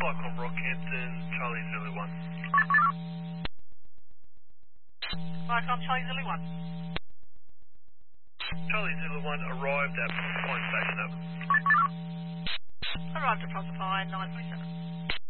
Flycom Rockhampton, Charlie Zulu 1. Flycom Charlie Zulu 1. Charlie Zulu 1 arrived at Point Station. Arrived at Proserpine 927.